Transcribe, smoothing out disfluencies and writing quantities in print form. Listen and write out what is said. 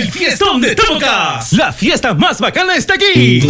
El fiestón de Topocas. La fiesta más bacana está aquí.